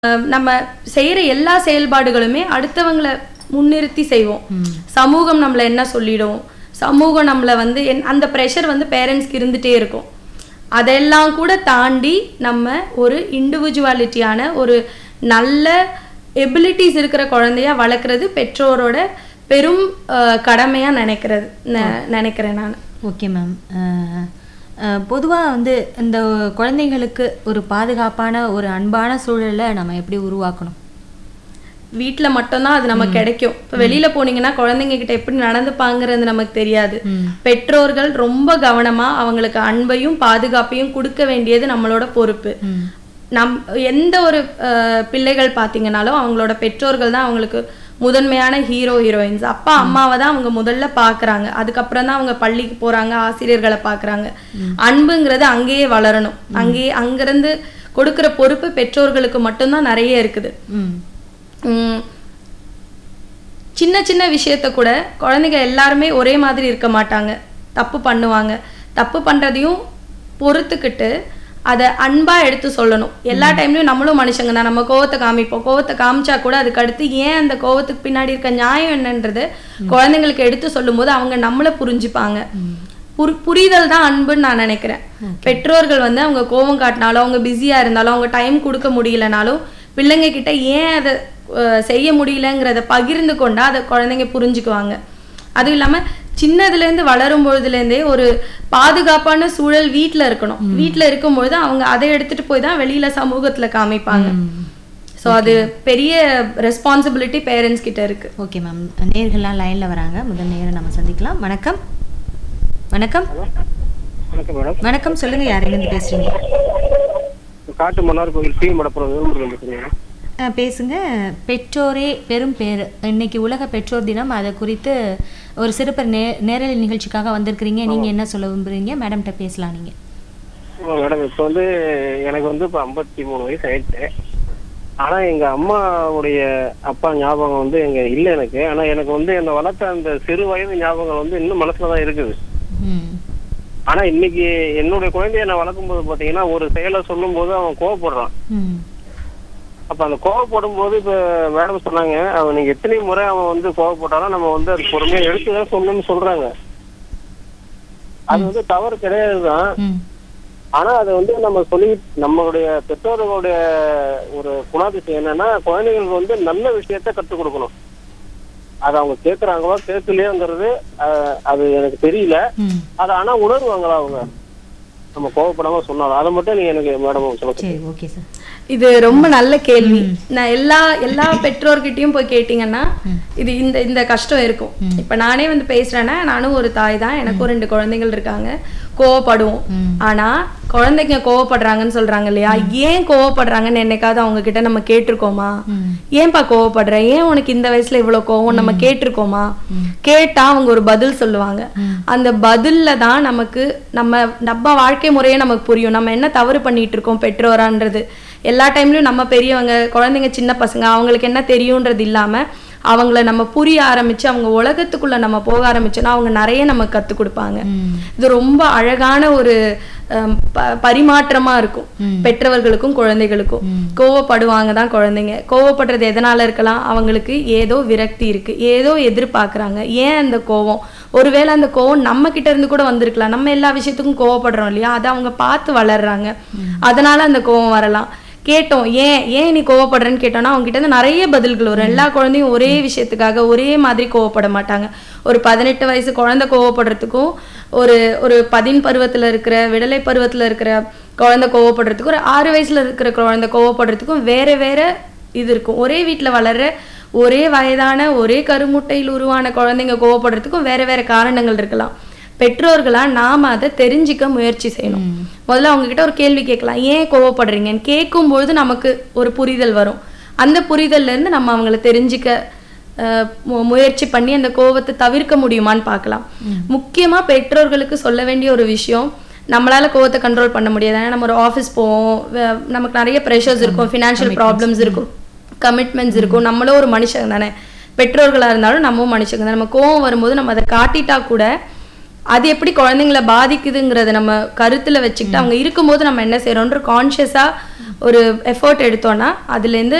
நம்ம செய்யற எல்லா செயல்பாடுகளுமே அடுத்தவங்கள முன்னிறுத்தி செய்வோம். சமூகம் நம்மள என்ன சொல்லிடும், சமூகம் நம்மள வந்து அந்த ப்ரெஷர் வந்து பேரண்ட்ஸ்க்கு இருந்துட்டே இருக்கும். அதெல்லாம் கூட தாண்டி நம்ம ஒரு இண்டிவிஜுவாலிட்டியான ஒரு நல்ல எபிலிட்டிஸ் இருக்கிற குழந்தையா வளர்க்குறது பெற்றோரோட பெரும் கடமையா நினைக்கிறேன் நான். Okay ma'am. பொதுவாக வந்து இந்த குழந்தைங்களுக்கு ஒரு பாதுகாப்பான ஒரு அன்பான சூழலை நம்ம எப்படி உருவாக்கணும்? வீட்டில் மட்டும்தான் அது நமக்கு கிடைக்கும். இப்போ வெளியில போனீங்கன்னா குழந்தைங்க கிட்ட எப்படி நடந்துப்பாங்கிறது நமக்கு தெரியாது. பெற்றோர்கள் ரொம்ப கவனமா அவங்களுக்கு அன்பையும் பாதுகாப்பையும் கொடுக்க வேண்டியது நம்மளோட பொறுப்பு. எந்த ஒரு பிள்ளைகள் பார்த்தீங்கன்னாலும் அவங்களோட பெற்றோர்கள் தான் அவங்களுக்கு முதன்மையான ஹீரோயின்ஸ். அப்பா அம்மாவை தான் அவங்க முதல்ல பாக்குறாங்க, அதுக்கப்புறம் தான் அவங்க பள்ளிக்கு போறாங்க, ஆசிரியர்களை பாக்குறாங்க. அன்புங்கிறது அங்கேயே வளரணும். அங்கிருந்து கொடுக்கிற பொறுப்பு பெற்றோர்களுக்கு மட்டும்தான் நிறைய இருக்குது. சின்ன சின்ன விஷயத்த கூட குழந்தைங்க எல்லாருமே ஒரே மாதிரி இருக்க மாட்டாங்க, தப்பு பண்ணுவாங்க. தப்பு பண்றதையும் பொறுத்துக்கிட்டு அதை அன்பா எடுத்து சொல்லணும். எல்லா டைம்லயும் நம்மளும் மனுஷங்க தான், நம்ம கோவத்தை காமிப்போம். கோவத்தை காமிச்சா கூட அதுக்கு அடுத்து ஏன் அந்த கோவத்துக்கு பின்னாடி இருக்க நியாயம் என்னன்றது குழந்தைங்களுக்கு எடுத்து சொல்லும் போது அவங்க நம்மளை புரிஞ்சுப்பாங்க. புரிதல் தான் அன்புன்னு நான் நினைக்கிறேன். பெற்றோர்கள் வந்து அவங்க கோவம் காட்டினாலும், அவங்க பிஸியா இருந்தாலும், அவங்க டைம் கொடுக்க முடியலனாலும் பிள்ளைங்க கிட்ட ஏன் அதை செய்ய முடியலங்கிறத பகிர்ந்து கொண்டா அதை குழந்தைங்க புரிஞ்சுக்குவாங்க. அதுவும் இல்லாம சின்னதுலேருந்து வளரும் பொழுதுலேருந்தே ஒரு பாதுகாப்பான சூழல் வீட்டில் இருக்கணும். வீட்டில் இருக்கும்பொழுது அவங்க அதை எடுத்துட்டு போய் தான் வெளியில சமூகத்துல காமிப்பாங்க. ஸோ அது பெரிய ரெஸ்பான்சிபிலிட்டி பேரண்ட்ஸ் கிட்ட இருக்கு. Okay ma'am. நேர்கள்லாம் லைன்ல வராங்க. முதல் நேரம் நம்ம சந்திக்கலாம். வணக்கம். வணக்கம். வணக்கம். சொல்லுங்க, யாரெங்கிருந்து பேசுறீங்க? காட்டு மன்னார் கோவில் டி மடப்புறம் பேசுங்க. பெற்றோரே பெரும் பேர். இன்னைக்கு உலக பெற்றோர் தினம். அதை குறித்து ஒரு சிறப்பு நேரலை நிகழ்ச்சிக்காக வந்திருக்கிறீங்க. நீங்க என்ன சொல்ல விரும்புறீங்க? மேடம்கிட்ட பேசலாம் நீங்க. மேடம், இப்போ வந்து எனக்கு வந்து இப்போ 53 வயசு ஆயிடுச்சு. ஆனா எங்க அம்மாவுடைய அப்பா ஞாபகம் வந்து எங்க இல்லை எனக்கு. ஆனா எனக்கு வந்து என்னை வளர்த்த அந்த சிறு வயது ஞாபகம் வந்து இன்னும் மனசுலதான் இருக்குது. ஆனா இன்னைக்கு என்னுடைய குழந்தைய நான் வளர்க்கும் போது பாத்தீங்கன்னா ஒரு செயலை சொல்லும் போது அவன் கோவப்படுறான். அப்ப அந்த கோவப்படும் போது இப்ப மேடம் சொன்னாங்க, அவன் நீங்க எத்தனை முறை அவன் வந்து கோவப்பட்டாலும் நம்ம வந்து அது பொறுமையா எடுத்துதான் சொல்லணும்னு சொல்றாங்க. அது வந்து தவறு கிடையாதுதான். ஆனா அதை வந்து நம்ம சொல்லி நம்மளுடைய பெற்றோர்களுடைய ஒரு குணாதிசயம் என்னன்னா, குழந்தைங்களுக்கு வந்து நல்ல விஷயத்த கற்றுக் கொடுக்கணும். அது அவங்க கேட்கறாங்களோ கேட்கலையோங்கிறது அது எனக்கு தெரியல. அது ஆனா உணர்வாங்களா அவங்க நம்ம கோவப்படாம சொன்னாலும்? அதை மட்டும் நீங்க எனக்கு மேடம் சொல்லுங்க. இது ரொம்ப நல்ல கேள்வி. நான் எல்லா பெற்றோர்கிட்டயும் போய் கேட்டீங்கன்னா இது இந்த கஷ்டம் இருக்கும். இப்ப நானே வந்து பேசுறேன்னா, நானும் ஒரு தாய் தான், எனக்கும் 2 குழந்தைகள் இருக்காங்க. கோவப்படுவோம். ஆனா குழந்தைங்க கோவப்படுறாங்கன்னு சொல்றாங்க இல்லையா, ஏன் கோவப்படுறாங்கன்னு என்னைக்காவது அவங்க கிட்ட நம்ம கேட்டிருக்கோமா? ஏன்பா கோவப்படுற, ஏன் உனக்கு இந்த வயசுல இவ்வளவு கோவம் நம்ம கேட்டிருக்கோமா? கேட்டா அவங்க ஒரு பதில் சொல்லுவாங்க. அந்த பதில்ல தான் நமக்கு நம்ம வாழ்க்கை முறையே நமக்கு புரியும், நம்ம என்ன தவறு பண்ணிட்டு இருக்கோம் பெற்றோரான்றது. எல்லா டைம்லயும் நம்ம பெரியவங்க, குழந்தைங்க சின்ன பசங்க, அவங்களுக்கு என்ன தெரியும்ன்றது இல்லாம அவங்கள நம்ம புரிய ஆரம்பிச்சு அவங்க உலகத்துக்குள்ள நம்ம போக ஆரம்பிச்சோன்னா அவங்க நிறைய நமக்கு கத்துக் கொடுப்பாங்க. இது ரொம்ப அழகான ஒரு பரிமாற்றமா இருக்கும் பெற்றவர்களுக்கும் குழந்தைகளுக்கும். கோவப்படுவாங்க தான் குழந்தைங்க. கோவப்படுறது எதனால இருக்கலாம்? அவங்களுக்கு ஏதோ விரக்தி இருக்கு, ஏதோ எதிர்பார்க்கறாங்க. ஏன் அந்த கோவம்? ஒருவேளை அந்த கோவம் நம்ம கிட்ட இருந்து கூட வந்திருக்கலாம். நம்ம எல்லா விஷயத்துக்கும் கோவப்படுறோம் இல்லையா, அதை அவங்க பார்த்து வளர்றாங்க, அதனால அந்த கோவம் வரலாம். கேட்டோம், ஏன் நீ கோவப்படுறேன்னு கேட்டோம்னா அவங்க கிட்ட இருந்து நிறைய பதில்கள் வரும். எல்லா குழந்தையும் ஒரே விஷயத்துக்காக ஒரே மாதிரி கோவப்பட மாட்டாங்க. ஒரு 18 வயசு குழந்தை கோவப்படுறதுக்கும் ஒரு 10 பருவத்துல இருக்கிற விடலை பருவத்துல இருக்கிற குழந்தை கோவப்படுறதுக்கும் ஒரு 6 வயசுல இருக்கிற குழந்தை கோவப்படுறதுக்கும் வேற இது இருக்கும். ஒரே வீட்டுல வளர்ற ஒரே வயதான ஒரே கருமுட்டையில் உருவான குழந்தைங்க கோவப்படுறதுக்கும் வேற காரணங்கள் இருக்கலாம். பெற்றோர்களா நாம அதை தெரிஞ்சிக்க முயற்சி செய்யணும். முதல்ல அவங்க கிட்ட ஒரு கேள்வி கேட்கலாம், ஏன் கோவப்படுறீங்கன்னு. கேட்கும்பொழுது நமக்கு ஒரு புரிதல் வரும். அந்த புரிதல்ல இருந்து நம்ம அவங்கள தெரிஞ்சிக்க முயற்சி பண்ணி அந்த கோவத்தை தவிர்க்க முடியுமான்னு பார்க்கலாம். முக்கியமா பெற்றோர்களுக்கு சொல்ல வேண்டிய ஒரு விஷயம், நம்மளால கோவத்தை கண்ட்ரோல் பண்ண முடியாது. ஏன்னா நம்ம ஒரு ஆஃபீஸ் போவோம், நமக்கு நிறைய ப்ரெஷர்ஸ் இருக்கும், ஃபினான்ஷியல் ப்ராப்ளம்ஸ் இருக்கும், கமிட்மெண்ட்ஸ் இருக்கும். நம்மளும் ஒரு மனுஷங்க தானே. பெற்றோர்களா இருந்தாலும் நம்மவும் மனுஷங்க தான். நம்ம கோவம் வரும்போது நம்ம அதை காட்டிட்டா கூட அது எப்படி குழந்தைங்களை பாதிக்குதுங்கிறத நம்ம கருத்துல வச்சுக்கிட்டு அவங்க இருக்கும்போது நம்ம என்ன செய்யறோம்ன்ற கான்ஷியஸா ஒரு எஃபோர்ட் எடுத்தோம்னா அதுல இருந்து